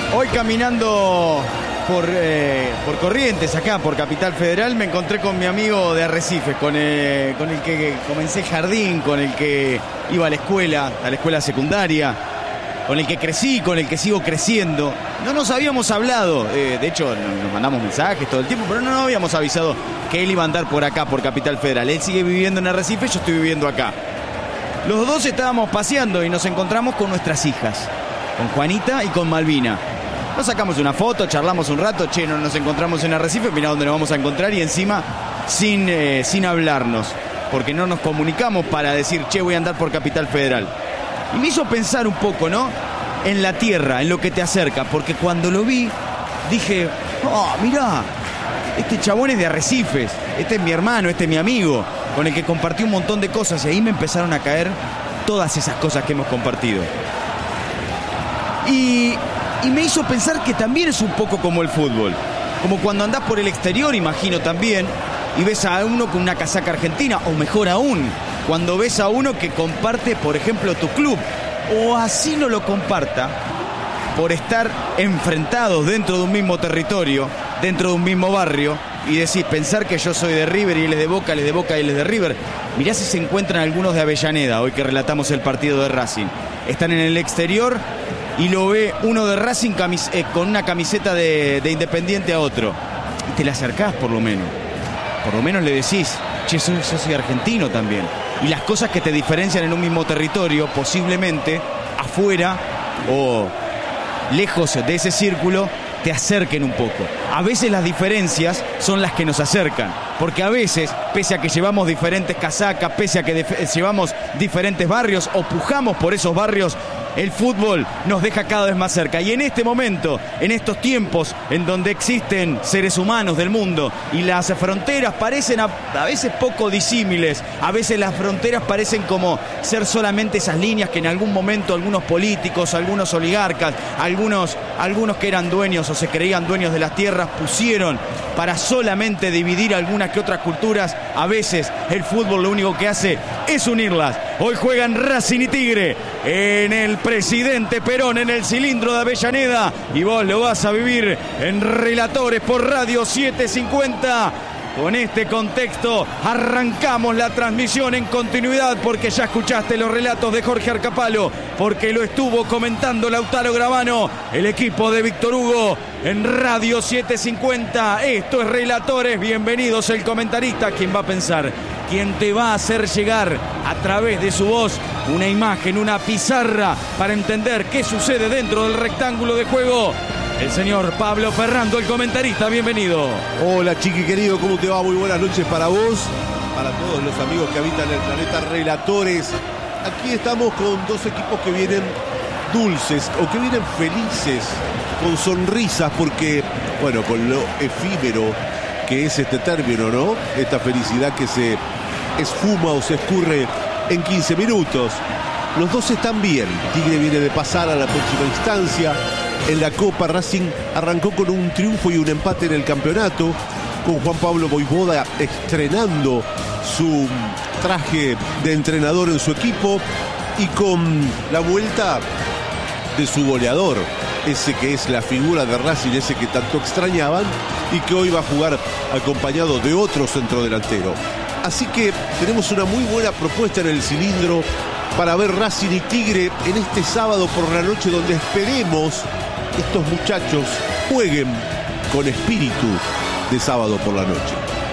Hoy caminando por Corrientes, acá por Capital Federal, me encontré con mi amigo de Arrecifes, con el que comencé jardín, con el que iba a la escuela secundaria, con el que crecí, con el que sigo creciendo. No nos habíamos hablado, de hecho nos mandamos mensajes todo el tiempo, pero no nos habíamos avisado que él iba a andar por acá, por Capital Federal. Él sigue viviendo en Arrecifes, yo estoy viviendo acá. Los dos estábamos paseando y nos encontramos con nuestras hijas, con Juanita y con Malvina. Nos sacamos una foto, charlamos un rato, nos encontramos en Arrecife, mirá dónde nos vamos a encontrar, y encima sin hablarnos, porque no nos comunicamos para decir, voy a andar por Capital Federal. Y me hizo pensar un poco, ¿no? En la tierra, en lo que te acerca, porque cuando lo vi, dije, mirá, este chabón es de Arrecifes, este es mi hermano, este es mi amigo, con el que compartí un montón de cosas, y ahí me empezaron a caer todas esas cosas que hemos compartido. Y me hizo pensar que también es un poco como el fútbol, como cuando andás por el exterior, imagino también, y ves a uno con una casaca argentina, o mejor aún, cuando ves a uno que comparte, por ejemplo, tu club, o así no lo comparta, por estar enfrentados dentro de un mismo territorio, dentro de un mismo barrio, y decís, pensar que yo soy de River y él es de Boca y él es de River. Mirá si se encuentran algunos de Avellaneda, hoy que relatamos el partido de Racing. Están en el exterior y lo ve uno de Racing con una camiseta de Independiente a otro. Y te le acercás por lo menos. Por lo menos le decís, yo soy argentino también. Y las cosas que te diferencian en un mismo territorio, posiblemente afuera o lejos de ese círculo, te acerquen un poco. A veces las diferencias son las que nos acercan, porque a veces, pese a que llevamos diferentes casacas, pese a que llevamos diferentes barrios o pujamos por esos barrios, el fútbol nos deja cada vez más cerca. Y en este momento, en estos tiempos en donde existen seres humanos del mundo y las fronteras parecen a veces poco disímiles, a veces las fronteras parecen como ser solamente esas líneas que en algún momento algunos políticos, algunos oligarcas, algunos que eran dueños o se creían dueños de las tierras pusieron para solamente dividir algunas que otras culturas. A veces el fútbol lo único que hace es unirlas. Hoy juegan Racing y Tigre en el Presidente Perón, en el cilindro de Avellaneda, y vos lo vas a vivir en Relatores por Radio 750. Con este contexto arrancamos la transmisión en continuidad, porque ya escuchaste los relatos de Jorge Arcapalo, porque lo estuvo comentando Lautaro Gravano, el equipo de Víctor Hugo en Radio 750. Esto es Relatores, bienvenidos el comentarista, quien va a pensar, quien te va a hacer llegar a través de su voz una imagen, una pizarra para entender qué sucede dentro del rectángulo de juego. El señor Pablo Ferrando, el comentarista, bienvenido. Hola, chiqui querido, ¿cómo te va? Muy buenas noches para vos, para todos los amigos que habitan el planeta Relatores. Aquí estamos con dos equipos que vienen dulces o que vienen felices, con sonrisas, porque, bueno, con lo efímero que es este término, ¿no? Esta felicidad que se esfuma o se escurre en 15 minutos. Los dos están bien. Tigre viene de pasar a la próxima instancia. En la Copa, Racing arrancó con un triunfo y un empate en el campeonato, con Juan Pablo Voivoda estrenando su traje de entrenador en su equipo y con la vuelta de su goleador, ese que es la figura de Racing, ese que tanto extrañaban y que hoy va a jugar acompañado de otro centrodelantero. Así que tenemos una muy buena propuesta en el cilindro para ver Racing y Tigre en este sábado por la noche, donde esperemos estos muchachos jueguen con espíritu de sábado por la noche.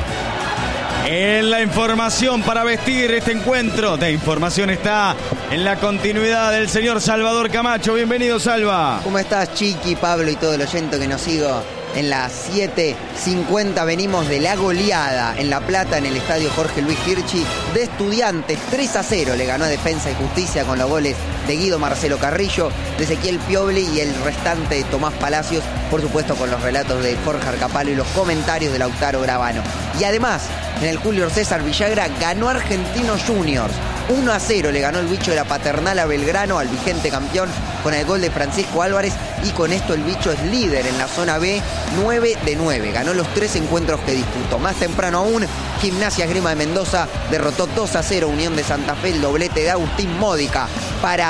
En la información para vestir este encuentro de información está en la continuidad del señor Salvador Camacho. Bienvenido, Salva. ¿Cómo estás, Chiqui, Pablo y todo el oyente que nos sigue? En las 7:50 venimos de la goleada en La Plata, en el estadio Jorge Luis Hirschi, de Estudiantes. 3-0 le ganó a Defensa y Justicia con los goles de Guido Marcelo Carrillo, de Ezequiel Piobli y el restante de Tomás Palacios, por supuesto con los relatos de Jorge Arcapalo y los comentarios de Lautaro Gravano. Y además, en el Julio César Villagra ganó Argentinos Juniors. 1-0 le ganó el bicho de la Paternal a Belgrano, al vigente campeón, con el gol de Francisco Álvarez, y con esto el bicho es líder en la zona B, 9 de 9. Ganó los 3 encuentros que disputó. Más temprano aún, Gimnasia Esgrima de Mendoza derrotó 2-0 Unión de Santa Fe, el doblete de Agustín Módica para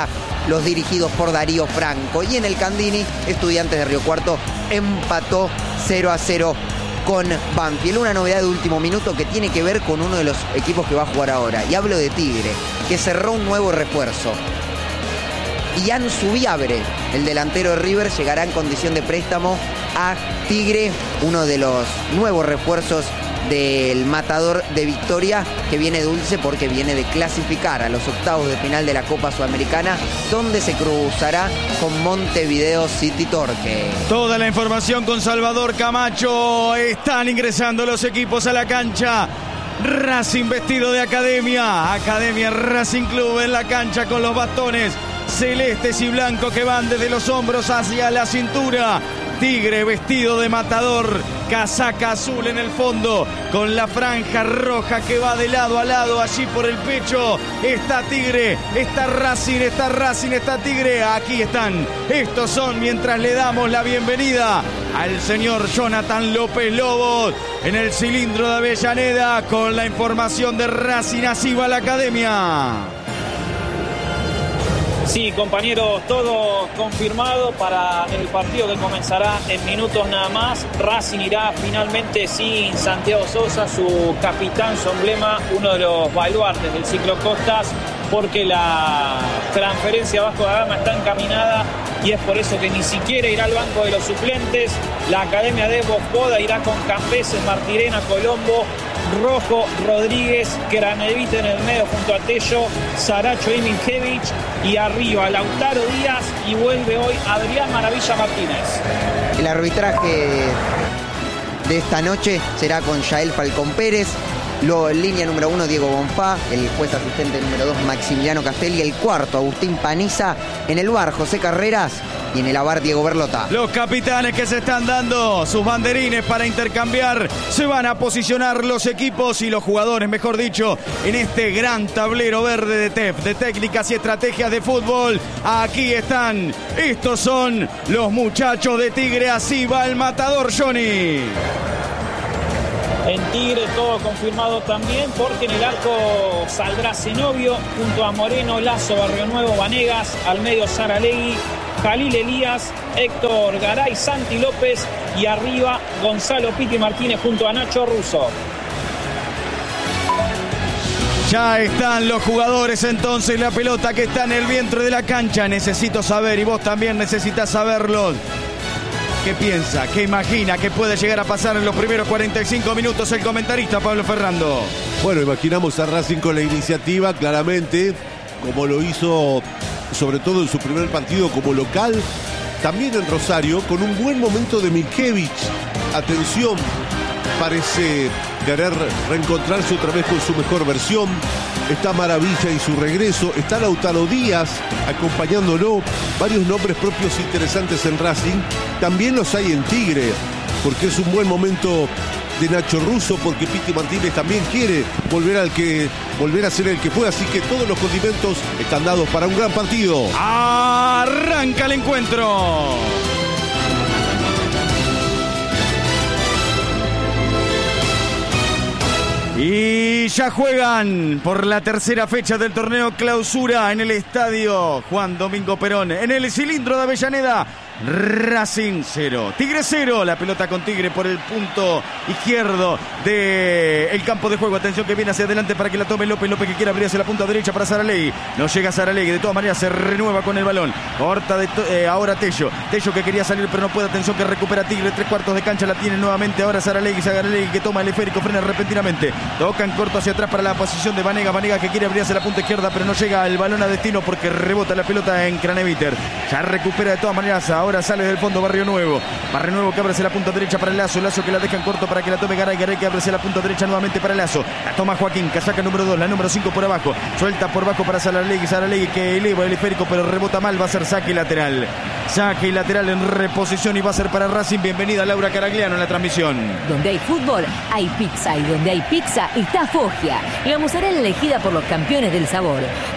los dirigidos por Darío Franco. Y en el Candini, Estudiantes de Río Cuarto empató 0-0 con Banfield. Una novedad de último minuto que tiene que ver con uno de los equipos que va a jugar ahora. Y hablo de Tigre, que cerró un nuevo refuerzo. Ian Subiabre, el delantero de River, llegará en condición de préstamo a Tigre, uno de los nuevos refuerzos del Matador de Victoria, que viene dulce porque viene de clasificar a los octavos de final de la Copa Sudamericana, donde se cruzará con Montevideo City Torque. Toda la información con Salvador Camacho. Están ingresando los equipos a la cancha. Racing vestido de academia Racing Club en la cancha con los bastones celestes y blancos que van desde los hombros hacia la cintura. Tigre vestido de Matador, casaca azul en el fondo, con la franja roja que va de lado a lado allí por el pecho. Está Tigre, está Racing, está Tigre. Aquí están. Estos son, mientras le damos la bienvenida al señor Jonathan López Lobos en el cilindro de Avellaneda con la información de Racing. Así va la academia. Sí, compañeros, todo confirmado para el partido que comenzará en minutos nada más. Racing irá finalmente sin Santiago Sosa, su capitán, su emblema, uno de los baluartes del ciclocostas, porque la transferencia Vasco da Gama está encaminada y es por eso que ni siquiera irá al banco de los suplentes. La academia de Boda irá con Cambeses, Martirena, Colombo, Rojo, Rodríguez, Cranevite en el medio junto a Tello, Saracho y Miljevich, y arriba Lautaro Díaz, y vuelve hoy Adrián Maravilla Martínez. El arbitraje de esta noche será con Yael Falcón Pérez. Línea número 1, Diego Bonfá. El juez asistente número 2, Maximiliano Castelli. El cuarto, Agustín Paniza. En el bar, José Carreras. Y en el avar, Diego Berlota. Los capitanes que se están dando sus banderines para intercambiar. Se van a posicionar los equipos y los jugadores, mejor dicho, en este gran tablero verde de TEF, de técnicas y estrategias de fútbol. Aquí están. Estos son los muchachos de Tigre. Así va el Matador, Johnny. En Tigre todo confirmado también, porque en el arco saldrá Zenobio junto a Moreno, Lazo, Barrio Nuevo, Vanegas, al medio Saralegui, Jalil Elías, Héctor Garay, Santi López, y arriba Gonzalo Pique Martínez junto a Nacho Russo. Ya están los jugadores entonces, la pelota que está en el vientre de la cancha. Necesito saber, y vos también necesitas saberlo, ¿qué piensa? ¿Qué imagina? ¿Qué puede llegar a pasar en los primeros 45 minutos el comentarista Pablo Ferrando? Bueno, imaginamos a Racing con la iniciativa, claramente, como lo hizo sobre todo en su primer partido como local, también en Rosario, con un buen momento de Miljevich. Atención, parece querer reencontrarse otra vez con su mejor versión. Está Maravilla y su regreso, está Lautaro Díaz acompañándolo. Varios nombres propios interesantes en Racing, también los hay en Tigre, porque es un buen momento de Nacho Russo, porque Piti Martínez también quiere volver a ser el que fue, así que todos los condimentos están dados para un gran partido. Arranca el encuentro. Y ya juegan por la tercera fecha del torneo Clausura en el estadio Juan Domingo Perón, en el cilindro de Avellaneda. Racing 0, Tigre 0, la pelota con Tigre por el punto izquierdo del campo de juego. Atención que viene hacia adelante para que la tome López que quiere abrir hacia la punta derecha para Saralegui. No llega Saralegui, de todas maneras se renueva con el balón. Corta ahora Tello que quería salir pero no puede. Atención que recupera Tigre, 3/4 de cancha la tiene nuevamente ahora Saralegui que toma el esférico, frena repentinamente. Toca en corto hacia atrás para la posición de Vanega que quiere abrir hacia la punta izquierda pero no llega el balón a destino porque rebota la pelota en Craneviter. Ya recupera de todas maneras. Ahora sale del fondo Barrio Nuevo que abre hacia la punta derecha para Lazo que la deja en corto para que la tome Garay que abre hacia la punta derecha nuevamente para Lazo. La toma Joaquín, casaca número 2, la número 5 por abajo. Suelta por abajo para Saralegui que eleva el esférico pero rebota mal. Va a ser saque lateral en reposición y va a ser para Racing. Bienvenida Laura Caragliano en la transmisión. Donde hay fútbol, hay pizza, y donde hay pizza está Foggia, la mozzarella elegida por los campeones del sabor.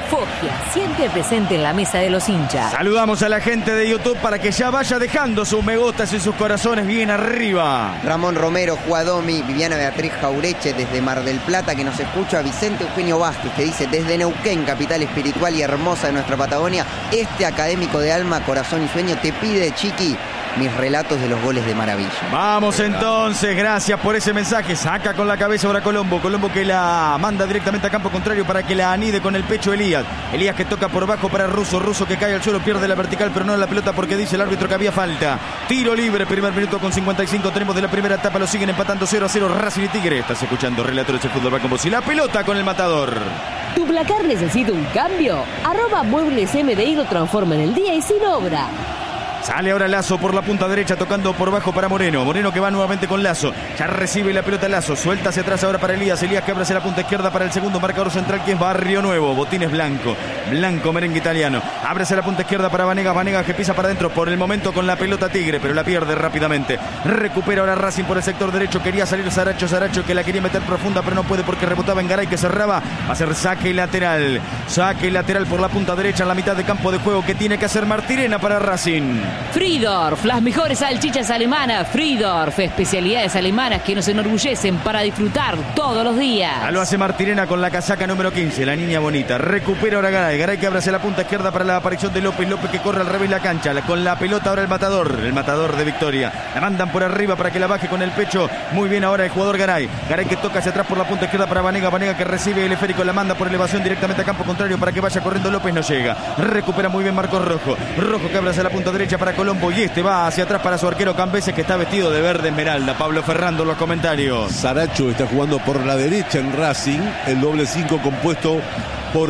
Foggia, siempre presente en la mesa de los hinchas. Saludamos a la gente de YouTube para que ya vaya dejando sus me gustas y sus corazones bien arriba. Ramón Romero, Juadomi, Viviana Beatriz Jaureche desde Mar del Plata que nos escucha, Vicente Eugenio Vázquez que dice desde Neuquén, capital espiritual y hermosa de nuestra Patagonia, este académico de alma, corazón y sueño te pide, Chiqui, mis relatos de los goles de maravilla. Vamos entonces, gracias por ese mensaje. Saca con la cabeza ahora Colombo que la manda directamente a campo contrario para que la anide con el pecho Elías que toca por bajo para Russo que cae al suelo, pierde la vertical pero no la pelota porque dice el árbitro que había falta. Tiro libre, primer minuto con 55 tenemos de la primera etapa, lo siguen empatando 0-0 Racing y Tigre. Estás escuchando Relatores de Fútbol, va con vos y la pelota con el matador. ¿Tu placar necesita un cambio? Muebles MDI lo transforma en el día y sin obra. Sale ahora Lazo por la punta derecha tocando por bajo para Moreno. Moreno que va nuevamente con Lazo. Ya recibe la pelota Lazo. Suelta hacia atrás ahora para Elías. Elías que abre hacia la punta izquierda para el segundo marcador central que es Barrio Nuevo. Botines blanco. Blanco merengue italiano. Abre hacia la punta izquierda para Vanegas. Vanegas que pisa para adentro por el momento con la pelota Tigre, pero la pierde rápidamente. Recupera ahora Racing por el sector derecho. Quería salir Saracho que la quería meter profunda pero no puede porque rebotaba en Garay que cerraba. Va a ser saque lateral. Saque lateral por la punta derecha en la mitad de campo de juego que tiene que hacer Martirena para Racing. Friedorf, las mejores salchichas alemanas. Friedorf, especialidades alemanas que nos enorgullecen para disfrutar todos los días. Ya lo hace Martirena con la casaca número 15, la niña bonita. Recupera ahora Garay. Garay que abre hacia la punta izquierda para la aparición de López. López que corre al revés la cancha. Con la pelota ahora el matador de Victoria. La mandan por arriba para que la baje con el pecho. Muy bien ahora el jugador Garay. Garay que toca hacia atrás por la punta izquierda para Vanegas. Vanegas que recibe el esférico, la manda por elevación directamente a campo contrario para que vaya corriendo López. No llega. Recupera muy bien Marcos Rojo. Rojo que abre hacia la punta derecha para Colombo. Y este va hacia atrás para su arquero Cambeses que está vestido de verde esmeralda. Pablo Ferrando en los comentarios. Saracho está jugando por la derecha en Racing. El doble 5 compuesto por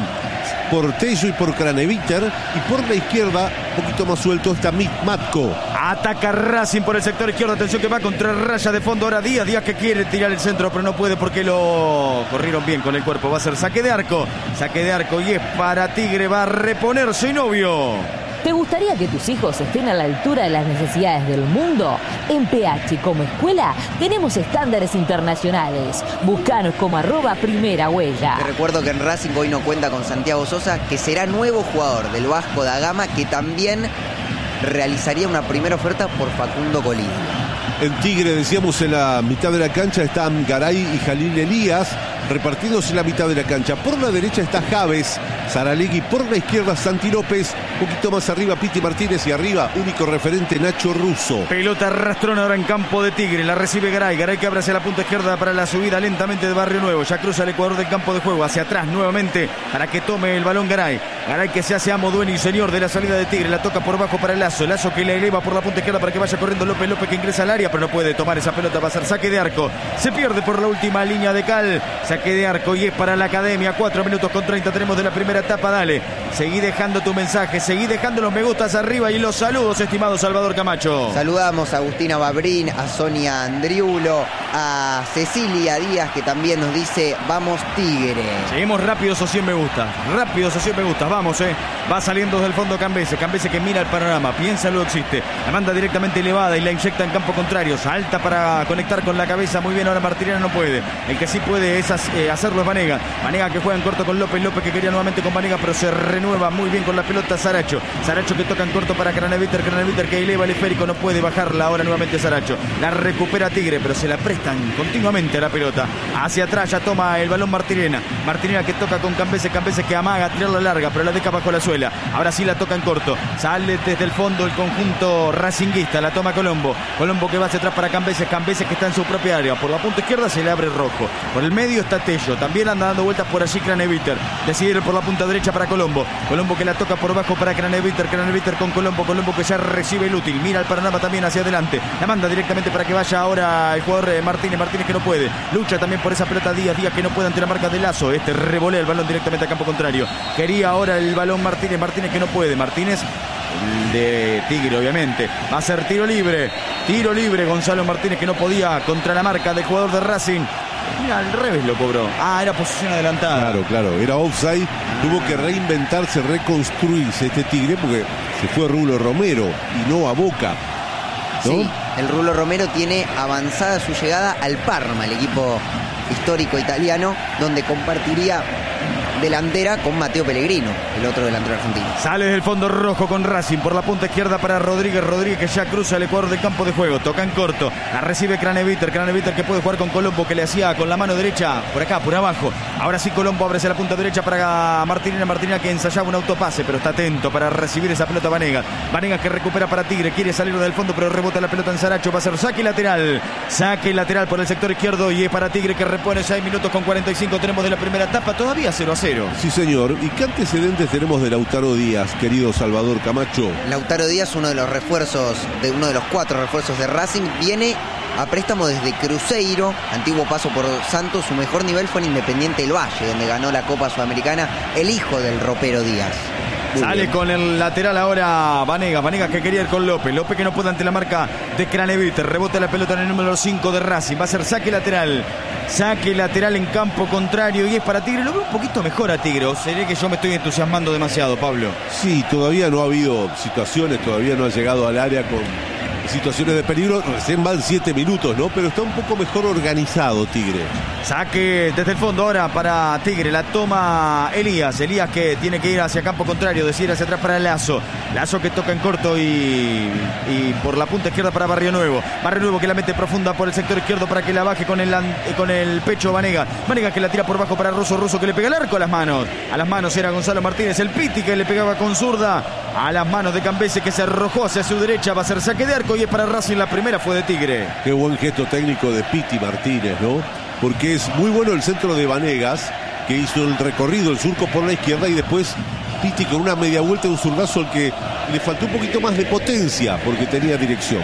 Tello y por Craneviter. Y por la izquierda, un poquito más suelto, está Matko. Ataca Racing por el sector izquierdo. Atención que va contra raya de fondo ahora Díaz. Díaz que quiere tirar el centro pero no puede porque lo corrieron bien con el cuerpo. Va a ser saque de arco. Saque de arco y es para Tigre. Va a reponerse Novio. ¿Te gustaría que tus hijos estén a la altura de las necesidades del mundo? En PH como escuela tenemos estándares internacionales. Búscanos como @primera huella. Te recuerdo que en Racing hoy no cuenta con Santiago Sosa, que será nuevo jugador del Vasco da Gama, que también realizaría una primera oferta por Facundo Colina. En Tigre, decíamos, en la mitad de la cancha están Garay y Jalil Elías, repartidos en la mitad de la cancha. Por la derecha está Javes, Saralegui, por la izquierda Santi López, un poquito más arriba Piti Martínez y arriba, único referente, Nacho Russo. Pelota arrastrona ahora en campo de Tigre, la recibe Garay. Garay que abre hacia la punta izquierda para la subida lentamente de Barrio Nuevo. Ya cruza el ecuador del campo de juego, hacia atrás nuevamente para que tome el balón Garay. Garay que se hace amo, dueño y señor de la salida de Tigre. La toca por bajo para Lazo. Lazo que le eleva por la punta izquierda para que vaya corriendo López. López que ingresa al área, pero no puede tomar esa pelota. Va a ser saque de arco. Se pierde por la última línea de cal. Saque de arco y es para la Academia. 4 minutos con 30 tenemos de la primera etapa. Dale, seguí dejando tu mensaje, seguí dejando los me gustas arriba y los saludos, estimado Salvador Camacho. Saludamos a Agustina Babrín, a Sonia Andriulo, a Cecilia Díaz que también nos dice vamos Tigre. Seguimos rápidos o 100 me gusta. Rápidos o 100 me gusta. Vamos, va saliendo desde el fondo Cambeses. Cambeses que mira el panorama, piensa lo existe. La manda directamente elevada y la inyecta en campo contrario. Salta para conectar con la cabeza. Muy bien, ahora Martirena no puede. El que sí puede es hacerlo es Vanegas. Vanegas que juega en corto con López. López que quería nuevamente con Vanegas, pero se renueva muy bien con la pelota Saracho. Saracho que toca en corto para Craneviter. Craneviter que eleva el esférico. No puede bajarla ahora nuevamente Saracho. La recupera Tigre, pero se la prestan continuamente a la pelota. Hacia atrás ya toma el balón Martirena. Martirena que toca con Cambeses. Cambeses que amaga a tirarla larga, pero la deja bajo la suela. Ahora sí la toca en corto. Sale desde el fondo el conjunto racinguista. La toma Colombo. Colombo que va hacia atrás para Cambeses. Cambeses que está en su propia área. Por la punta izquierda se le abre Rojo. Por el medio está Tello. También anda dando vueltas por allí Craneviter. Decide ir por la punta derecha para Colombo. Colombo que la toca por bajo para Craneviter. Craneviter con Colombo. Colombo que ya recibe el útil. Mira el panorama también hacia adelante. La manda directamente para que vaya ahora el jugador Martínez. Martínez que no puede. Lucha también por esa pelota Díaz. Díaz que no puede ante la marca de Lazo. Este revolea el balón directamente a campo contrario. Quería ahora el balón Martínez. Martínez que no puede. Martínez de Tigre obviamente. Va a ser tiro libre. Tiro libre Gonzalo Martínez que no podía contra la marca del jugador de Racing. Mira, al revés lo cobró. Era posición adelantada. Claro, era offside. Tuvo que reinventarse, reconstruirse este Tigre porque se fue Rulo Romero y no a Boca, ¿no? Sí, el Rulo Romero tiene avanzada su llegada al Parma, el equipo histórico italiano, donde compartiría delantera con Mateo Pellegrino, el otro delantero argentino. Sale desde el fondo Rojo con Racing por la punta izquierda para Rodríguez que ya cruza el ecuador del campo de juego, toca en corto, la recibe Craneviter que puede jugar con Colombo, que le hacía con la mano derecha por acá, por abajo. Ahora sí Colombo abre hacia la punta derecha para Martina que ensayaba un autopase, pero está atento para recibir esa pelota Vanegas que recupera para Tigre, quiere salir del fondo pero rebota la pelota en Saracho, va a ser saque lateral por el sector izquierdo y es para Tigre, que repone. 6 minutos con 45 tenemos de la primera etapa, todavía 0-0. Sí, señor. ¿Y qué antecedentes tenemos de Lautaro Díaz, querido Salvador Camacho? Lautaro Díaz, uno de los 4 refuerzos de Racing, viene a préstamo desde Cruzeiro, antiguo paso por Santos. Su mejor nivel fue en Independiente del Valle, donde ganó la Copa Sudamericana, el hijo del ropero Díaz. Sale con el lateral ahora Vanegas que quería ir con López que no puede ante la marca de Craneviter, rebota la pelota en el número 5 de Racing, va a ser saque lateral en campo contrario y es para Tigre. Lo veo un poquito mejor a Tigre, o sería que yo me estoy entusiasmando demasiado, Pablo. Sí, todavía no ha habido situaciones, todavía no ha llegado al área con situaciones de peligro, recién van 7 minutos, ¿no? Pero está un poco mejor organizado Tigre. Saque desde el fondo ahora para Tigre, la toma Elías que tiene que ir hacia campo contrario, decide hacia atrás para Lazo que toca en corto y por la punta izquierda para Barrio Nuevo que la mete profunda por el sector izquierdo para que la baje con el pecho Vanegas que la tira por bajo para Russo que le pega el arco a las manos era Gonzalo Martínez, el Piti que le pegaba con zurda a las manos de Cambese, que se arrojó hacia su derecha, va a ser saque de arco y es para Racing. La primera fue de Tigre. Qué buen gesto técnico de Piti Martínez, ¿no? Porque es muy bueno el centro de Vanegas, que hizo el recorrido, el surco por la izquierda, y después Piti con una media vuelta, un zurdazo al que le faltó un poquito más de potencia porque tenía dirección.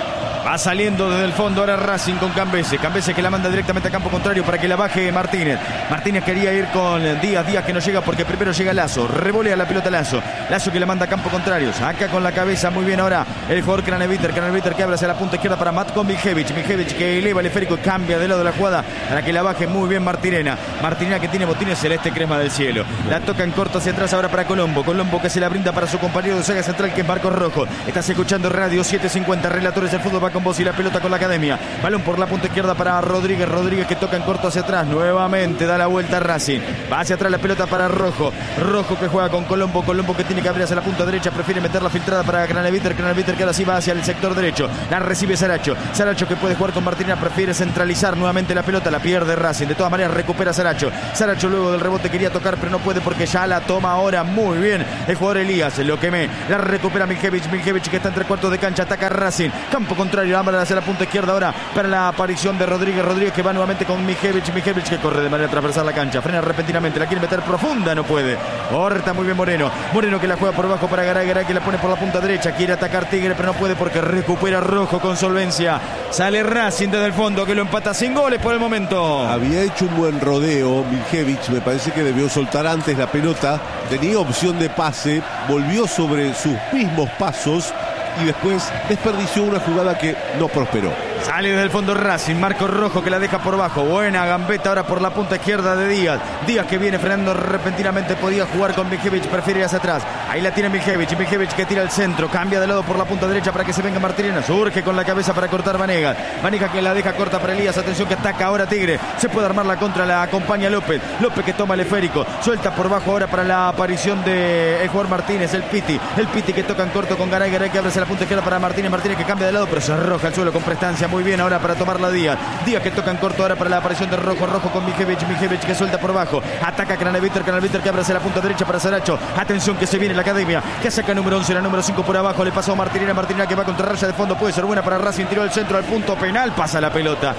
Va saliendo desde el fondo ahora Racing con Cambese que la manda directamente a campo contrario para que la baje Martínez quería ir con Díaz que no llega porque primero llega Lazo, revolea la pelota Lazo que la manda a campo contrario, saca con la cabeza muy bien ahora el jugador Craneviter que abre hacia la punta izquierda para Matko Mijevic que eleva el esférico y cambia de lado de la jugada para que la baje muy bien Martinena que tiene botines celeste crema del cielo, la toca en corto hacia atrás ahora para Colombo que se la brinda para su compañero de saga central, que es Marcos Rojo. Estás escuchando Radio 750, Relatores del Fútbol, va con vos y la pelota con la Academia. Balón por la punta izquierda para Rodríguez que toca en corto hacia atrás, nuevamente da la vuelta a Racing, va hacia atrás la pelota para Rojo que juega con Colombo que tiene que abrir hacia la punta derecha, prefiere meter la filtrada para Craneviter que ahora sí va hacia el sector derecho, la recibe Saracho que puede jugar con Martina, prefiere centralizar nuevamente la pelota, la pierde Racing, de todas maneras recupera Saracho luego del rebote quería tocar pero no puede porque ya la toma ahora muy bien el jugador Elías, la recupera Mijevic que está entre cuartos de cancha, ataca Racing, campo contrario, hacia la punta izquierda ahora para la aparición de Rodríguez que va nuevamente con Mijevic que corre de manera transversal la cancha, frena repentinamente, la quiere meter profunda, no puede, corta muy bien Moreno que la juega por abajo para Garay que la pone por la punta derecha, quiere atacar Tigre pero no puede porque recupera Rojo con solvencia, sale Racing desde el fondo que lo empata sin goles por el momento. Había hecho un buen rodeo Mijevic, me parece que debió soltar antes la pelota, tenía opción de pase, volvió sobre sus mismos pasos y después desperdició una jugada que no prosperó. Sale desde el fondo Racing, Marcos Rojo que la deja por bajo, buena gambeta ahora por la punta izquierda de Díaz que viene frenando repentinamente, podía jugar con Mijevic, prefiere ir hacia atrás, ahí la tiene Mijevic que tira al centro, cambia de lado por la punta derecha para que se venga Martinena, surge con la cabeza para cortar Vanegas que la deja corta para Elías, atención que ataca ahora Tigre, se puede armar la contra, la acompaña López que toma el esférico, suelta por bajo ahora para la aparición de el jugador Martínez, el Piti que toca en corto con Garay que abre hacia la punta izquierda para Martínez que cambia de lado pero se arroja al suelo con prestancia, muy bien ahora para tomarla Díaz que toca en corto ahora para la aparición de Rojo con Mijevic que suelta por bajo, ataca Craneviter que abre hacia la punta derecha para Saracho, atención que se viene la Academia, que saca número 11, la número 5 por abajo, le pasó a Martinena que va contra raya de fondo, puede ser buena para Racing, tiró el centro al punto penal, pasa la pelota,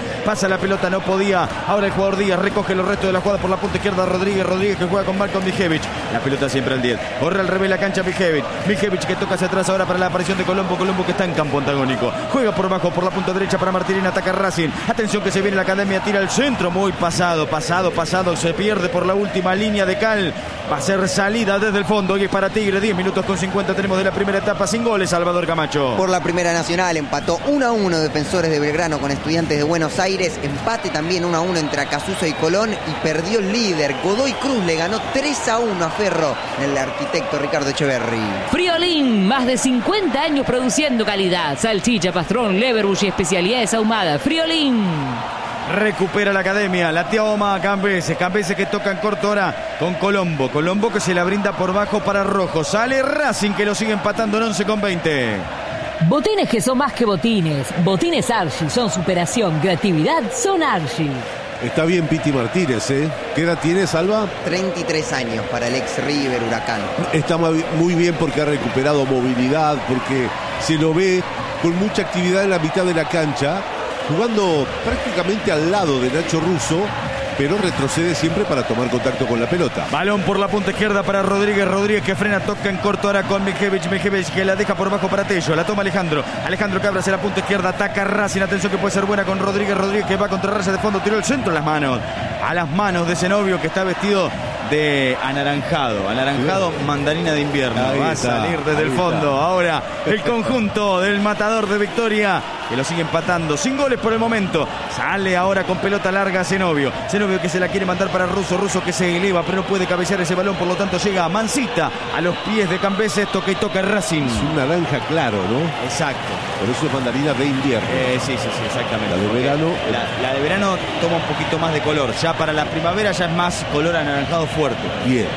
no podía, ahora el jugador Díaz recoge los restos de la jugada por la punta izquierda, Rodríguez que juega con Marco Mijevic, la pelota siempre al 10, corre al revés la cancha Mijevic que toca hacia atrás ahora para la aparición de Colombo que está en campo antagónico, juega por abajo por la punta derecha para Martinena, ataca Racing, atención que se viene la Academia, tira el centro, muy pasado, se pierde por la última línea de cal, va a ser salida desde el fondo y es para Tigre. 10 minutos con 50 tenemos de la primera etapa, sin goles. Salvador Camacho. Por la Primera Nacional empató 1-1 Defensores de Belgrano con Estudiantes de Buenos Aires, empate también 1-1 entre Acasuso y Colón y perdió el líder. Godoy Cruz le ganó 3-1 a Ferro en el arquitecto Ricardo Echeverri. Friolín, más de 50 años produciendo calidad, salchicha, pastrón, leverbush y especialidades ahumadas. Friolín. Recupera la academia, la toma Cambese que toca en corto ahora con Colombo. Colombo que se la brinda por bajo para Rojo. Sale Racing que lo sigue empatando en 11 con 20. Botines que son más que botines. Botines Archie son superación, creatividad son Archie. Está bien Piti Martínez, ¿eh? ¿Qué edad tiene, Salva? 33 años para el ex River Huracán. Está muy bien porque ha recuperado movilidad, porque se lo ve con mucha actividad en la mitad de la cancha, jugando prácticamente al lado de Nacho Russo, pero retrocede siempre para tomar contacto con la pelota. Balón por la punta izquierda para Rodríguez que frena, toca en corto ahora con Mijevich que la deja por bajo para Tello, la toma Alejandro Cabra hacia la punta izquierda, ataca Racing, atención que puede ser buena con Rodríguez que va contra raya de fondo, tiró el centro a las manos de Zenobio que está vestido de anaranjado, mandarina de invierno. Va a salir desde el fondo ahora el conjunto del Matador de Victoria, que lo sigue empatando sin goles por el momento. Sale ahora con pelota larga Zenobio que se la quiere mandar para Russo que se eleva pero no puede cabecear ese balón, por lo tanto llega Mancita a los pies de Cambese, toca y toca Racing. Es un naranja claro, ¿no? Exacto. Por eso es mandarina de invierno. Sí, exactamente. La de verano. La de verano toma un poquito más de color. Ya para la primavera ya es más color anaranjado fuerte. Bien.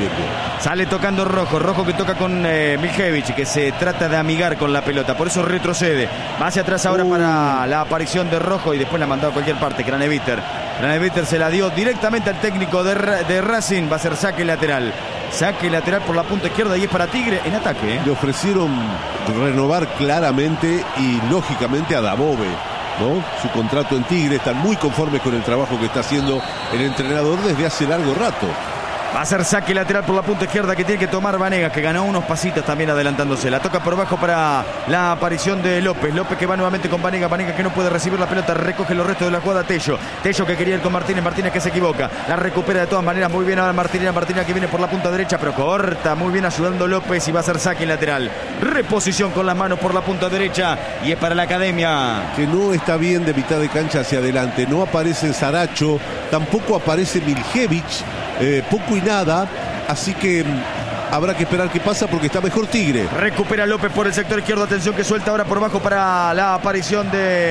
Sale tocando Rojo que toca con Mijevich, que se trata de amigar con la pelota, por eso retrocede. Va hacia atrás ahora para la aparición de Rojo y después la ha mandado a cualquier parte. Craneviter se la dio directamente al técnico de Racing. Va a ser saque lateral por la punta izquierda y es para Tigre en ataque. Le ofrecieron renovar claramente y lógicamente a Dabove, ¿no? Su contrato en Tigre, están muy conformes con el trabajo que está haciendo el entrenador desde hace largo rato. Va a ser saque lateral por la punta izquierda que tiene que tomar Vanegas, que ganó unos pasitos también adelantándose. La toca por bajo para la aparición de López que va nuevamente con Vanegas que no puede recibir la pelota, recoge los restos de la jugada Tello que quería ir con Martínez que se equivoca, la recupera de todas maneras muy bien ahora Martínez que viene por la punta derecha pero corta muy bien ayudando López y va a ser saque lateral. Reposición con las manos por la punta derecha y es para la academia. Que no está bien de mitad de cancha hacia adelante, no aparece Saracho, tampoco aparece Mijevich. Poco y nada, así que habrá que esperar qué pasa porque está mejor Tigre. Recupera López por el sector izquierdo, atención que suelta ahora por bajo para la aparición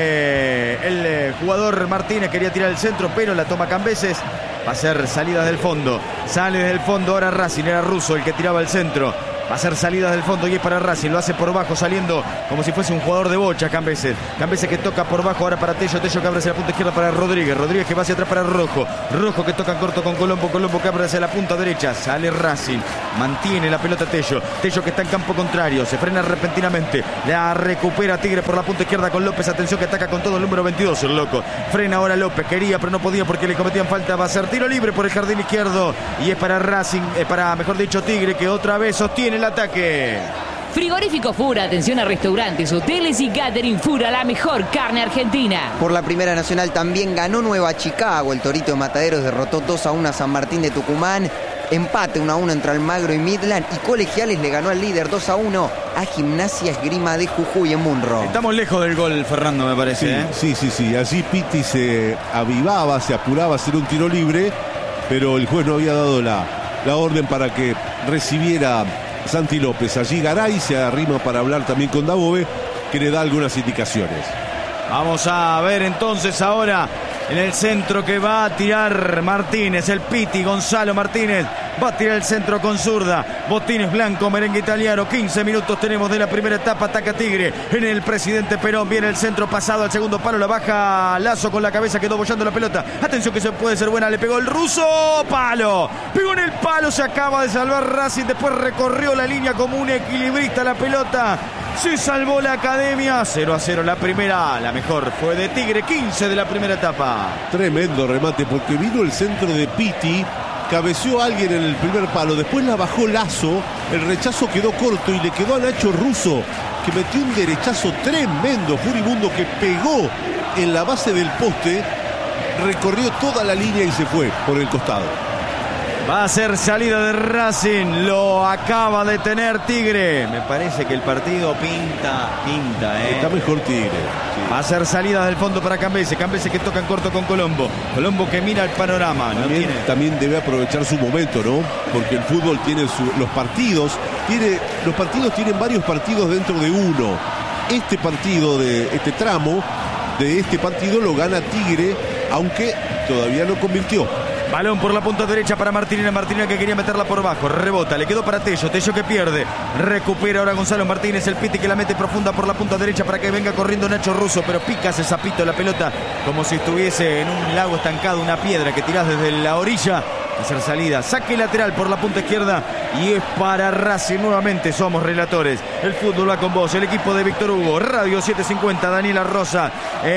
de el jugador Martínez, quería tirar el centro pero la toma Cambeses. Va a ser salidas del fondo, sale del fondo ahora Racing, era Russo el que tiraba el centro. Va a ser salidas del fondo y es para Racing, lo hace por bajo saliendo como si fuese un jugador de bocha Cambese que toca por bajo ahora para Tello que abre hacia la punta izquierda para Rodríguez que va hacia atrás para Rojo que toca en corto con Colombo que abre hacia la punta derecha, sale Racing, mantiene la pelota Tello que está en campo contrario, se frena repentinamente, la recupera Tigre por la punta izquierda con López, atención que ataca con todo el número 22, el loco, frena ahora López, quería pero no podía porque le cometían falta, va a ser tiro libre por el jardín izquierdo y es para Racing, mejor dicho Tigre que otra vez sostiene el ataque. Frigorífico Fura, atención a restaurantes, hoteles y catering Fura, la mejor carne argentina. Por la Primera Nacional también ganó Nueva Chicago. El Torito de Mataderos derrotó 2-1 a San Martín de Tucumán. Empate 1-1 entre Almagro y Midland. Y Colegiales le ganó al líder 2-1 a Gimnasia Esgrima de Jujuy en Munro. Estamos lejos del gol, Fernando, me parece. Sí. Allí Pitti se avivaba, se apuraba a hacer un tiro libre, pero el juez no había dado la orden para que recibiera Santi López. Allí Garay se arrima para hablar también con Dabove, que le da algunas indicaciones. Vamos a ver entonces ahora en el centro que va a tirar Martínez, el Piti, Gonzalo Martínez. Va a tirar el centro con zurda. Botines blanco, merengue italiano. 15 minutos tenemos de la primera etapa. Ataca Tigre en el Presidente Perón. Viene el centro pasado al segundo palo. La baja Lazo con la cabeza. Quedó bollando la pelota. Atención que se puede ser buena. Le pegó el ruso. Palo. Pegó en el palo. Se acaba de salvar Racing. Después recorrió la línea como un equilibrista la pelota. Se salvó la academia. 0-0 la primera. La mejor fue de Tigre. 15 de la primera etapa. Tremendo remate porque vino el centro de Pitti. Cabeció a alguien en el primer palo, después la bajó Lazo, el rechazo quedó corto y le quedó a Nacho Russo, que metió un derechazo tremendo, furibundo, que pegó en la base del poste, recorrió toda la línea y se fue por el costado. Va a ser salida de Racing, lo acaba de tener Tigre. Me parece que el partido pinta. Está mejor Tigre. Sí. Va a ser salida del fondo para Cambese que toca en corto con Colombo que mira el panorama. También debe aprovechar su momento, ¿no? Porque el fútbol tiene los partidos tienen varios partidos dentro de uno. Este partido, de este tramo de este partido lo gana Tigre aunque todavía no convirtió. Balón por la punta derecha para Martínez. Martínez que quería meterla por bajo. Rebota, le quedó para Tello. Tello que pierde. Recupera ahora Gonzalo Martínez. El Piti que la mete profunda por la punta derecha para que venga corriendo Nacho Russo. Pero pica ese zapito la pelota como si estuviese en un lago estancado. Una piedra que tirás desde la orilla. Hacer salida. Saque lateral por la punta izquierda. Y es para Racing nuevamente. Somos relatores. El fútbol va con vos. El equipo de Víctor Hugo. Radio 750. Daniela Rosa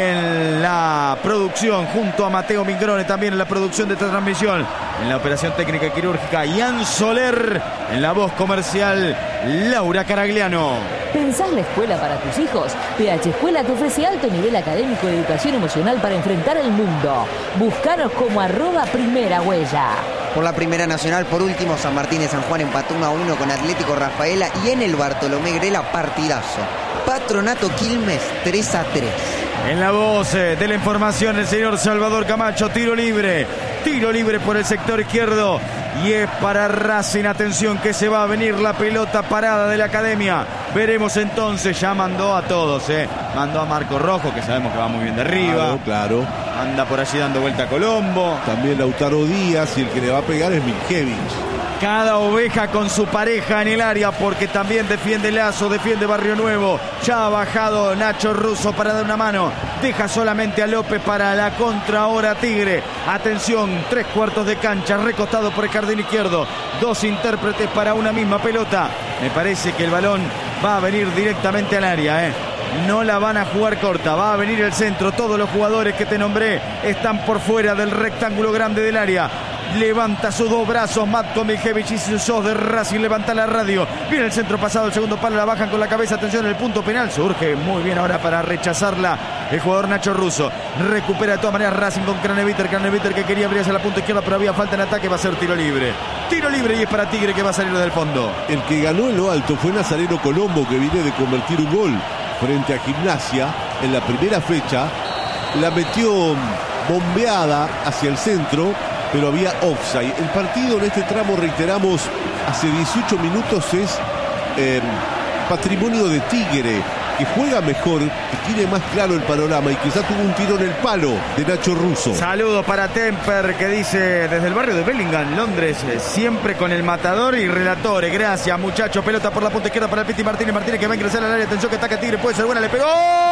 en la producción. Junto a Mateo Mingrone también en la producción de esta transmisión. En la operación técnica y quirúrgica. Ian Soler. En la voz comercial. Laura Caragliano. ¿Pensás la escuela para tus hijos? PH Escuela te ofrece alto nivel académico y educación emocional para enfrentar el mundo. Búscanos como @primera huella. Por la Primera Nacional, por último, San Martín de San Juan empató 1-1 con Atlético Rafaela y en el Bartolomé Grela partidazo. Patronato Quilmes 3-3. En la voz de la información el señor Salvador Camacho. Tiro libre por el sector izquierdo. Y es para Racing. Atención que se va a venir la pelota parada de la academia. Veremos entonces. Ya mandó a todos. Mandó a Marco Rojo, que sabemos que va muy bien de arriba. Claro. Anda por allí dando vuelta a Colombo. También Lautaro Díaz. Y el que le va a pegar es Miljevich. Cada oveja con su pareja en el área, porque también defiende Lazo, defiende Barrio Nuevo. Ya ha bajado Nacho Russo para dar una mano. Deja solamente a López para la contra ahora Tigre. Atención, 3/4 de cancha, recostado por el jardín izquierdo. Dos intérpretes para una misma pelota. Me parece que el balón va a venir directamente al área, No la van a jugar corta, va a venir el centro. Todos los jugadores que te nombré están por fuera del rectángulo grande del área. Levanta sus dos brazos Matko Miljevich y sos de Racing. Levanta la radio. Viene el centro pasado, el segundo palo, la bajan con la cabeza. Atención, el punto penal. Surge muy bien ahora para rechazarla el jugador Nacho Russo. Recupera de todas maneras Racing con Craneviter. Craneviter que quería abrir hacia la punta izquierda, pero había falta en ataque. Va a ser tiro libre. Tiro libre y es para Tigre que va a salir del fondo. El que ganó en lo alto fue Nazareno Colombo, que viene de convertir un gol frente a Gimnasia en la primera fecha. La metió bombeada hacia el centro, pero había offside. El partido en este tramo, reiteramos, hace 18 minutos es patrimonio de Tigre, que juega mejor, que tiene más claro el panorama y quizá tuvo un tiro en el palo de Nacho Russo. Saludos para Temper, que dice desde el barrio de Bellingham, Londres, siempre con el matador y relatores. Gracias, muchachos. Pelota por la punta izquierda para el Piti Martínez. Martínez que va a ingresar al área. Atención que ataca Tigre, puede ser buena, le pegó.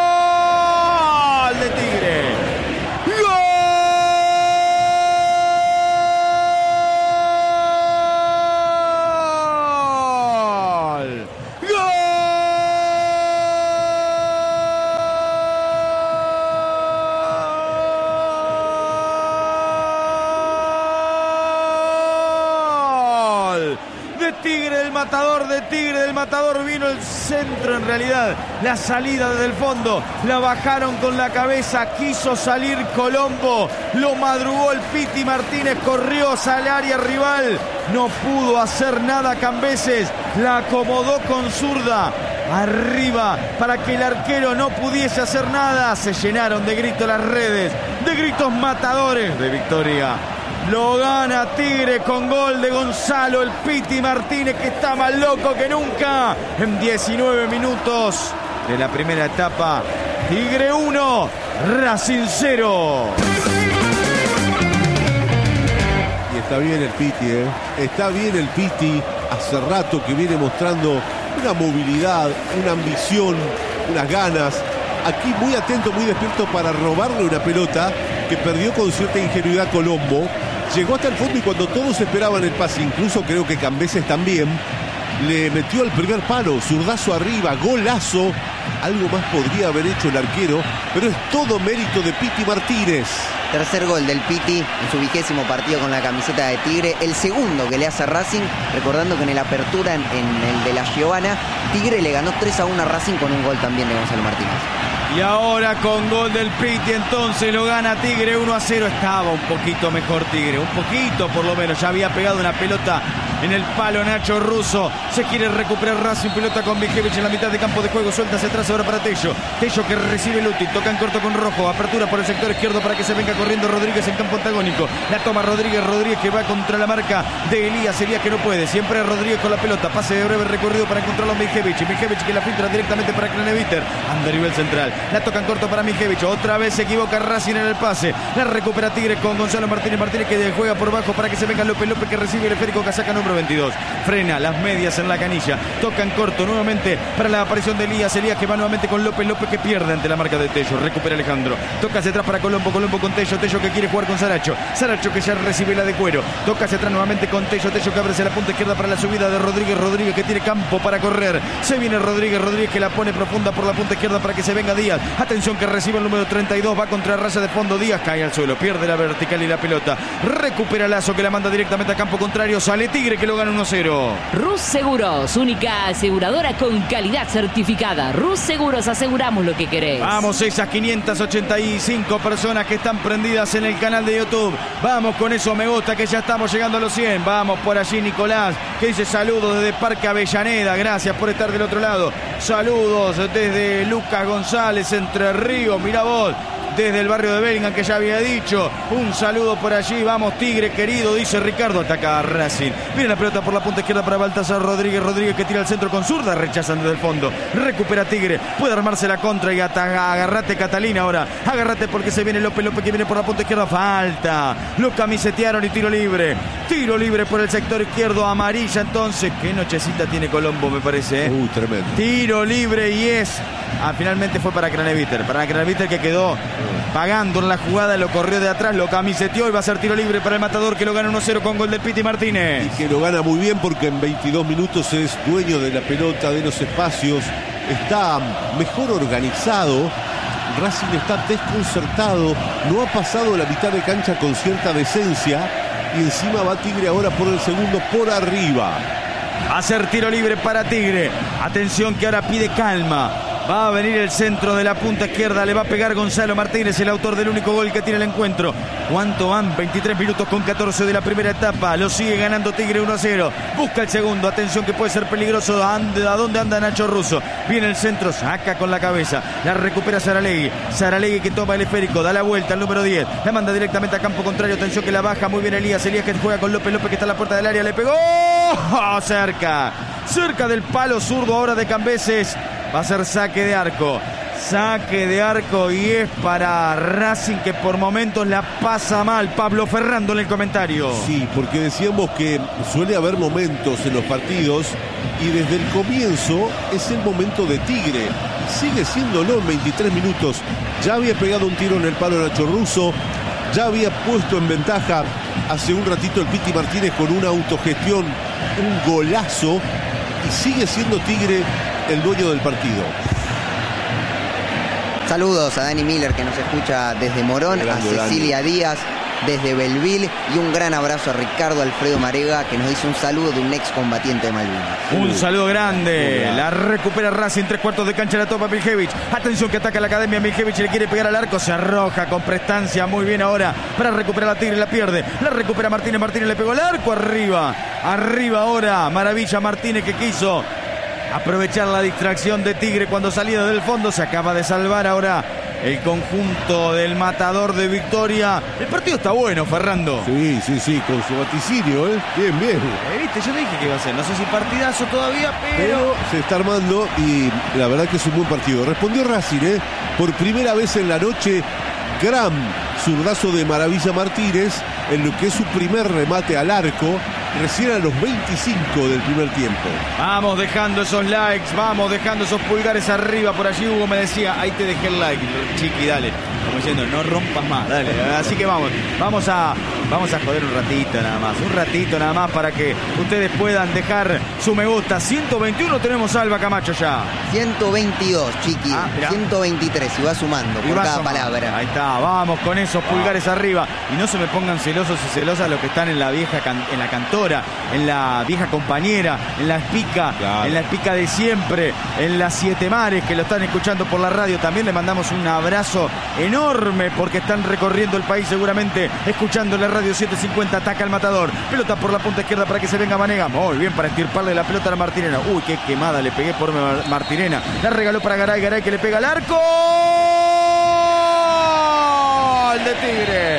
¡Gol de Tigre! Del matador vino el centro, en realidad la salida desde el fondo, la bajaron con la cabeza, quiso salir Colombo, lo madrugó el Piti Martínez, corrió al área rival, no pudo hacer nada Cambeses, la acomodó con zurda arriba para que el arquero no pudiese hacer nada. Se llenaron de gritos las redes, de gritos matadores de victoria. Lo gana Tigre con gol de Gonzalo el Piti Martínez, que está más loco que nunca. En 19 minutos de la primera etapa, Tigre 1, Racing 0. Y está bien el Piti, Está bien el Piti. Hace rato que viene mostrando una movilidad, una ambición, unas ganas. Aquí muy atento, muy despierto para robarle una pelota que perdió con cierta ingenuidad Colombo. Llegó hasta el fondo y cuando todos esperaban el pase, incluso creo que Cambeses también, le metió al primer palo, zurdazo arriba, golazo. Algo más podría haber hecho el arquero, pero es todo mérito de Piti Martínez. Tercer gol del Piti en su 20º partido con la camiseta de Tigre. El segundo que le hace a Racing, recordando que en el apertura, en el de la Giovana, Tigre le ganó 3-1 a Racing con un gol también de Gonzalo Martínez. Y ahora con gol del Piti, entonces lo gana Tigre 1-0. Estaba un poquito mejor Tigre, un poquito por lo menos. Ya había pegado una pelota en el palo Nacho Russo. Se quiere recuperar Racing, pelota con Mijevich en la mitad de campo de juego, suelta hacia atrás ahora para Tello. Tello que recibe Luti, toca en corto con Rojo, apertura por el sector izquierdo para que se venga corriendo Rodríguez en campo antagónico. La toma Rodríguez que va contra la marca de Elías que no puede, siempre Rodríguez con la pelota, pase de breve recorrido para encontrarlo a Mijevich que la filtra directamente para Craneviter, anda a nivel central, la toca en corto para Mijevich, otra vez se equivoca Racing en el pase, la recupera Tigre con Gonzalo Martínez que juega por bajo para que se venga López que recibe el esférico casaca número 22, frena las medias en la canilla, toca en corto nuevamente para la aparición de Elías que va nuevamente con López que pierde ante la marca de Tello, recupera Alejandro, toca hacia atrás para Colombo con Tello que quiere jugar con Saracho que ya recibe la de cuero, toca hacia atrás nuevamente con Tello que abre hacia la punta izquierda para la subida de Rodríguez que tiene campo para correr, se viene Rodríguez que la pone profunda por la punta izquierda para que se venga Díaz, atención que recibe el número 32, va contra raya de fondo, Díaz cae al suelo, pierde la vertical y la pelota, recupera Lazo que la manda directamente a campo contrario, sale Tigre que lo gana 1-0. Rus Seguros, única aseguradora con calidad certificada. Rus Seguros, aseguramos lo que querés. Vamos, esas 585 personas que están prendidas en el canal de YouTube, vamos con eso, me gusta que ya estamos llegando a los 100, vamos por allí Nicolás, que dice saludos desde Parque Avellaneda, gracias por estar del otro lado, saludos desde Lucas González, Entre Ríos, mirá vos, desde el barrio de Bellingham que ya había dicho, un saludo por allí, vamos Tigre querido, dice Ricardo, ataca a Racing, viene la pelota por la punta izquierda para Baltasar Rodríguez que tira al centro con zurda, rechazan desde el fondo, recupera Tigre, puede armarse la contra y agarrate Catalina ahora, agarrate porque se viene López que viene por la punta izquierda, falta, lo camisetearon y tiro libre por el sector izquierdo, amarilla entonces, qué nochecita tiene Colombo me parece, tremendo, tiro libre y finalmente fue para Craneviter que quedó pagando en la jugada, lo corrió de atrás, lo camiseteó y va a ser tiro libre para el Matador que lo gana 1-0 con gol del Piti Martínez. Y que lo gana muy bien porque en 22 minutos es dueño de la pelota, de los espacios, está mejor organizado, Racing está desconcertado, no ha pasado la mitad de cancha con cierta decencia y encima va Tigre ahora por el segundo por arriba. Va a ser tiro libre para Tigre, atención que ahora pide calma. Va a venir el centro de la punta izquierda, le va a pegar Gonzalo Martínez, el autor del único gol que tiene el encuentro. ¿Cuánto van? 23 minutos con 14 de la primera etapa. Lo sigue ganando Tigre 1-0. Busca el segundo, atención que puede ser peligroso. ¿A dónde anda Nacho Russo? Viene el centro, saca con la cabeza. La recupera Saralegui que toma el esférico, da la vuelta al número 10. La manda directamente a campo contrario, atención que la baja muy bien Elías que juega con López que está en la puerta del área, le pegó. ¡Oh! Cerca del palo zurdo ahora de Cambeses. Va a ser saque de arco y es para Racing que por momentos la pasa mal. Pablo Ferrando en el comentario. Sí, porque decíamos que suele haber momentos en los partidos y desde el comienzo es el momento de Tigre. Sigue siéndolo en 23 minutos. Ya había pegado un tiro en el palo Nacho Russo, ya había puesto en ventaja hace un ratito el Piti Martínez con una autogestión, un golazo, y sigue siendo Tigre el dueño del partido. Saludos a Dani Miller que nos escucha desde Morón, a Cecilia Díaz desde Belville y un gran abrazo a Ricardo Alfredo Marega que nos dice un saludo de un excombatiente de Malvinas. Un saludo grande, la recupera Racing, 3/4 de cancha, la topa Mijevich, atención que ataca la academia, Mijevich le quiere pegar al arco, se arroja con prestancia, muy bien ahora para recuperar a Tigre, la pierde, la recupera Martínez le pegó al arco, arriba ahora, maravilla Martínez que quiso aprovechar la distracción de Tigre cuando salía del fondo, se acaba de salvar ahora el conjunto del Matador de Victoria. El partido está bueno, Ferrando. Sí, con su vaticinio, bien. ¿Viste? Yo le dije que iba a ser, no sé si partidazo todavía, pero se está armando y la verdad que es un buen partido. Respondió Racing, por primera vez en la noche, gran zurdazo de Maravilla Martínez en lo que es su primer remate al arco, recién a los 25 del primer tiempo. Vamos dejando esos likes, vamos dejando esos pulgares arriba. Por allí Hugo me decía, ahí te dejé el like, chiqui, dale. Como diciendo, no rompas más, dale. Así que vamos a joder un ratito nada más para que ustedes puedan dejar su me gusta. 121 tenemos Alba Camacho ya. 122, chiqui. 123 y va sumando por cada palabra. Ahí está, vamos con esos pulgares arriba. Y no se me pongan celosos y celosas los que están en la vieja en la cantora, en la vieja compañera, en la espica, claro, en la espica de siempre, en las Siete Mares que lo están escuchando por la radio. También le mandamos un abrazo enorme porque están recorriendo el país seguramente escuchando la Radio 750. Ataca el Matador. Pelota por la punta izquierda para que se venga Vanega. Muy bien para estirparle la pelota a la Martirena. Uy, qué quemada le pegué por Martirena. La regaló para Garay. Garay que le pega al arco. ¡Gol de Tigre!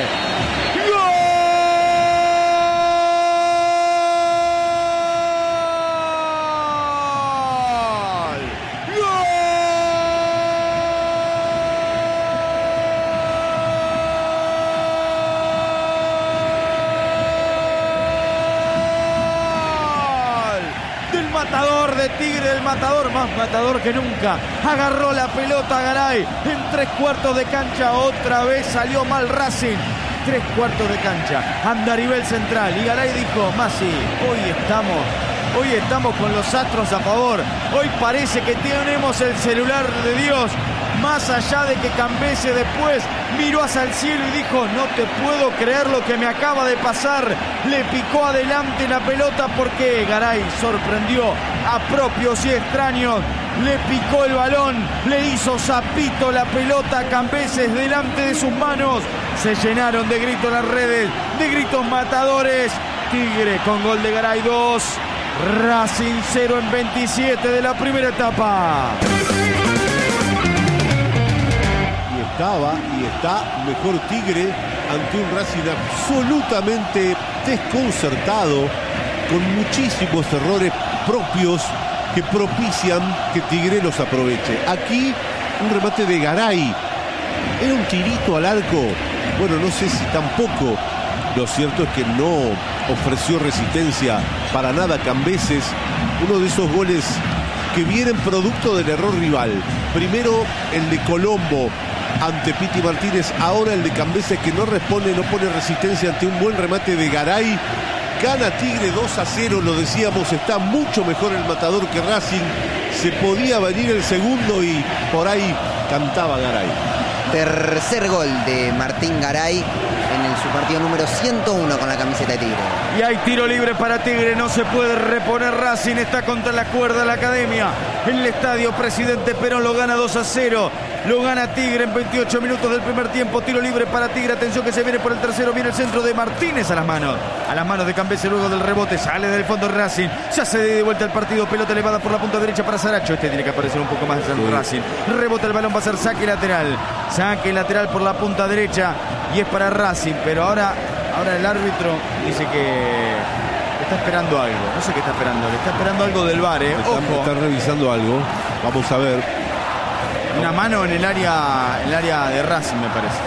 Matador de Tigre, el Matador, más matador que nunca. Agarró la pelota Garay en 3/4 de cancha. Otra vez salió mal Racing. 3/4 de cancha. Andarivel central. Y Garay dijo: Masi, hoy estamos con los astros a favor. Hoy parece que tenemos el celular de Dios. Más allá de que Cambese después miró hacia el cielo y dijo: no te puedo creer lo que me acaba de pasar. Le picó adelante la pelota porque Garay sorprendió a propios y extraños. Le picó el balón, le hizo zapito la pelota a Cambese delante de sus manos. Se llenaron de gritos las redes, de gritos matadores. Tigre con gol de Garay 2, Racing 0 en 27 de la primera etapa. Y está mejor Tigre ante un Racing absolutamente desconcertado, con muchísimos errores propios que propician que Tigre los aproveche. Aquí un remate de Garay, era un tirito al arco, bueno, no sé si tampoco. Lo cierto es que no ofreció resistencia para nada Cambeses. Uno de esos goles que vienen producto del error rival. Primero el de Colombo ante Piti Martínez, ahora el de Cambeses, que no responde, no pone resistencia ante un buen remate de Garay. Gana Tigre 2-0, lo decíamos, está mucho mejor el Matador que Racing. Se podía venir el segundo y por ahí cantaba Garay. Tercer gol de Martín Garay en su partido número 101 con la camiseta de Tigre. Y hay tiro libre para Tigre, no se puede reponer Racing, está contra la cuerda la Academia. En el estadio Presidente Perón lo gana 2-0. Lo gana Tigre en 28 minutos del primer tiempo. Tiro libre para Tigre. Atención que se viene por el tercero. Viene el centro de Martínez a las manos de Cambese luego del rebote. Sale del fondo Racing. Ya se de vuelta el partido. Pelota elevada por la punta derecha para Saracho. Este tiene que aparecer un poco más en Racing. Rebota el balón, va a ser saque lateral. Saque lateral por la punta derecha. Y es para Racing. Pero ahora el árbitro dice que está esperando algo. No sé qué está esperando. Le está esperando algo del VAR, Ojo. Está revisando algo. Vamos a ver. Una mano en el área de Racing, me parece.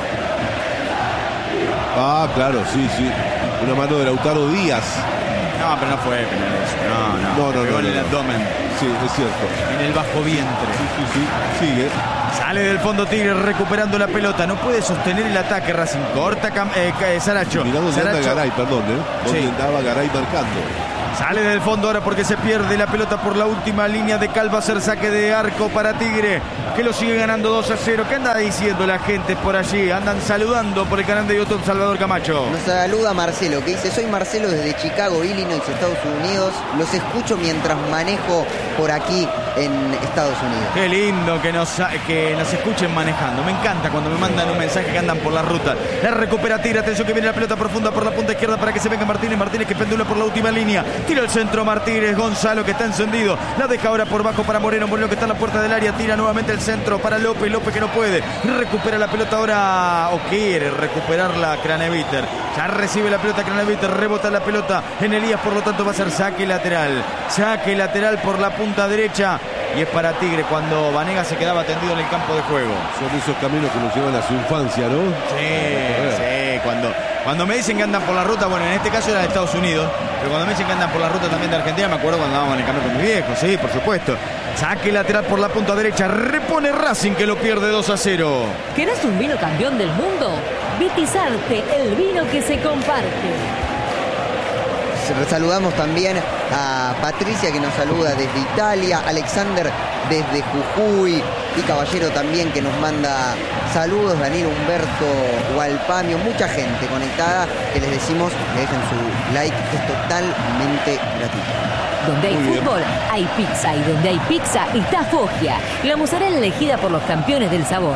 Ah, claro, sí. Una mano de Lautaro Díaz. No, pero no fue penal eso. No. Pegó en el abdomen. Sí, es cierto. En el bajo vientre. Sí. Sigue. Sale del fondo Tigre recuperando la pelota. No puede sostener el ataque Racing. Corta Saracho. Mirá dónde anda Garay, perdón, Dónde sí. andaba Garay marcando. Sale del fondo ahora porque se pierde la pelota por la última línea de Cal. Va a ser saque de arco para Tigre, que lo sigue ganando 2-0. ¿Qué anda diciendo la gente por allí? Andan saludando por el canal de YouTube Salvador Camacho. Nos saluda Marcelo, que dice: soy Marcelo desde Chicago, Illinois, Estados Unidos. Los escucho mientras manejo por aquí en Estados Unidos. Qué lindo que nos escuchen manejando. Me encanta cuando me mandan un mensaje que andan por la ruta. La recupera Tigre. Atención que viene la pelota profunda por la punta izquierda para que se venga Martínez. Martínez que pendula por la última línea. Tira el centro Martínez. Gonzalo que está encendido. La deja ahora por bajo para Moreno. Moreno que está en la puerta del área. Tira nuevamente el centro para López. López que no puede. Recupera la pelota ahora. O quiere recuperarla Craneviter. Ya recibe la pelota Craneviter. Rebota la pelota en Elías. Por lo tanto va a ser saque lateral. Saque lateral por la punta derecha. Y es para Tigre cuando Vanega se quedaba tendido en el campo de juego. Son esos caminos que nos llevan a su infancia, ¿no? Sí. Cuando me dicen que andan por la ruta, bueno, en este caso era de Estados Unidos, pero cuando me dicen que andan por la ruta también de Argentina, me acuerdo cuando andábamos en el camino con mi viejo, sí, por supuesto. Saque lateral por la punta derecha, repone Racing que lo pierde 2-0. ¿Querés un vino campeón del mundo? Vitizarte, el vino que se comparte. Saludamos también a Patricia, que nos saluda desde Italia, Alexander desde Jujuy, y Caballero también, que nos manda saludos, Daniel Humberto Gualpamio, mucha gente conectada, que les decimos que dejen su like, es totalmente gratuito. Donde hay fútbol, hay pizza, y donde hay pizza está Foggia, la mozzarella elegida por los campeones del sabor.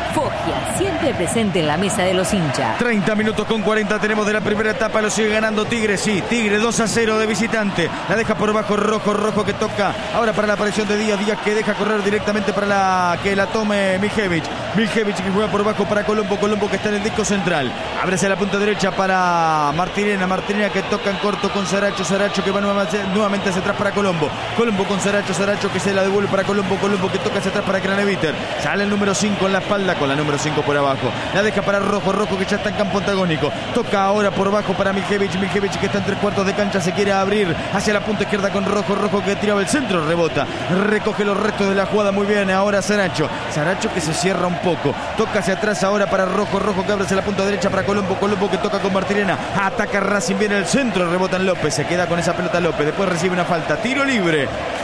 Foggia, siempre presente en la mesa de los hinchas. 30 minutos con 40 tenemos de la primera etapa, lo sigue ganando Tigre, sí, Tigre 2-0 de visitante, la deja por bajo Rojo que toca ahora para la aparición de Díaz que deja correr directamente para que la tome Miljevic que juega por bajo para Colombo que está en el disco central, abre hacia la punta derecha para Martirena que toca en corto con Saracho que va nuevamente hacia atrás para Colombo con Saracho que se la devuelve para Colombo que toca hacia atrás para Craneviter, sale el número 5 en la espalda con la número 5 por abajo, la deja para Rojo que ya está en campo antagónico, toca ahora por bajo para Miljevic que está en 3/4 de cancha, se quiere abrir hacia la punta izquierda con Rojo que tiraba el centro, rebota, recoge los restos de la jugada muy bien, ahora Saracho que se cierra un poco, toca hacia atrás ahora para Rojo que abre hacia la punta derecha para Colombo que toca con Martirena, ataca Racing, viene el centro, rebota en López, se queda con esa pelota López, después recibe una falta, tiro libre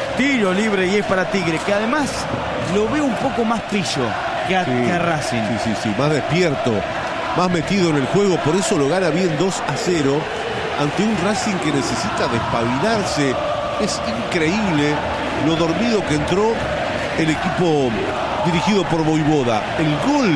y es para Tigre, que además lo veo un poco más pillo que a Racing. Sí, más despierto, más metido en el juego, por eso lo gana bien 2-0 ante un Racing que necesita despabilarse. Es increíble lo dormido que entró el equipo dirigido por Voivoda. El gol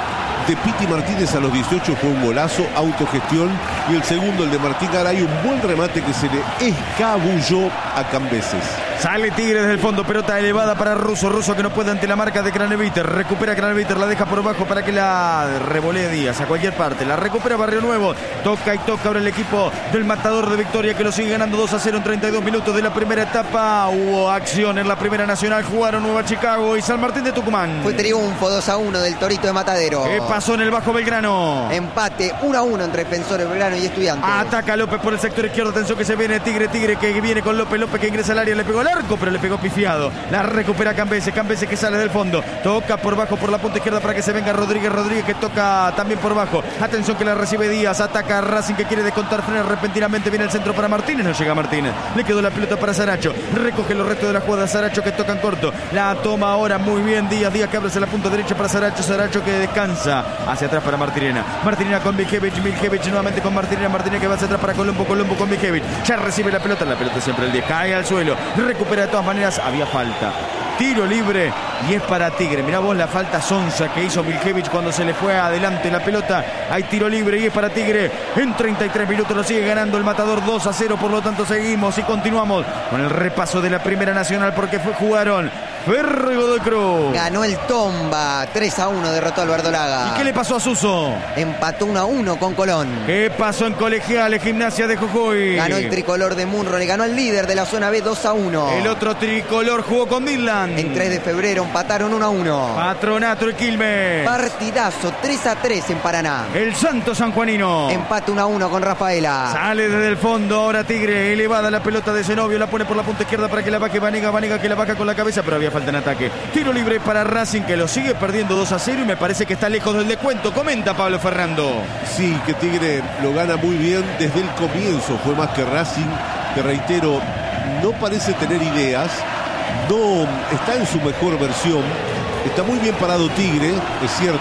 de Piti Martínez a los 18 fue un golazo, autogestión, y el segundo, el de Martín Garay, un buen remate que se le escabulló a Cambeses. Sale Tigre desde el fondo, pelota elevada para Russo que no puede ante la marca de Craneviter, recupera Craneviter, la deja por bajo para que la revolee Díaz a cualquier parte, la recupera Barrio Nuevo, toca ahora el equipo del Matador de Victoria que lo sigue ganando 2-0 en 32 minutos de la primera etapa. Hubo acción en la Primera Nacional, jugaron Nueva Chicago y San Martín de Tucumán. Fue triunfo 2-1 del Torito de Matadero. ¿Qué pasó en el Bajo Belgrano? Empate 1-1 entre Defensores Belgrano y Estudiantes. Ataca López por el sector izquierdo, atención que se viene Tigre que viene con López que ingresa al área, le pegó al arco, pero le pegó pifiado. La recupera Cambeses que sale del fondo. Toca por bajo por la punta izquierda para que se venga Rodríguez que toca también por bajo. Atención que la recibe Díaz. Ataca Racing que quiere descontar, frena repentinamente. Viene el centro para Martínez. No llega Martínez. Le quedó la pelota para Saracho. Recoge los restos de la jugada. Saracho que toca en corto. La toma ahora muy bien Díaz que abre hacia la punta derecha para Saracho que descansa. Hacia atrás para Martirena con Miljevic nuevamente con Martirena que va hacia atrás para Colombo con Miljevic. Ya recibe la pelota siempre el 10. Cae al suelo. Recupera de todas maneras, había falta. Tiro libre y es para Tigre. Mirá vos la falta sonsa que hizo Miljevic cuando se le fue adelante la pelota. Hay tiro libre y es para Tigre. En 33 minutos lo sigue ganando el Matador 2-0. Por lo tanto seguimos y continuamos con el repaso de la Primera Nacional porque jugaron Ferro y Godoy Cruz. Ganó el Tomba 3-1, derrotó al Verdolaga. ¿Y qué le pasó a Suso? Empató 1-1 con Colón. ¿Qué pasó en Colegiales, Gimnasia de Jujuy? Ganó el tricolor de Munro, le ganó al líder de la zona B 2-1. El otro tricolor jugó con Midland. En 3 de febrero empataron 1-1. Patronato y Quilmes. Partidazo 3-3 en Paraná. El Santo Sanjuanino. Empate 1-1 con Rafaela. Sale desde el fondo ahora Tigre, elevada la pelota de Zenobio, la pone por la punta izquierda para que la baje Vanega que la baja con la cabeza, pero había falta en ataque. Tiro libre para Racing que lo sigue perdiendo 2-0 y me parece que está lejos del descuento. Comenta Pablo Ferrando. Sí, que Tigre lo gana muy bien desde el comienzo, fue más que Racing, que reitero, no parece tener ideas, no está en su mejor versión, está muy bien parado Tigre, es cierto.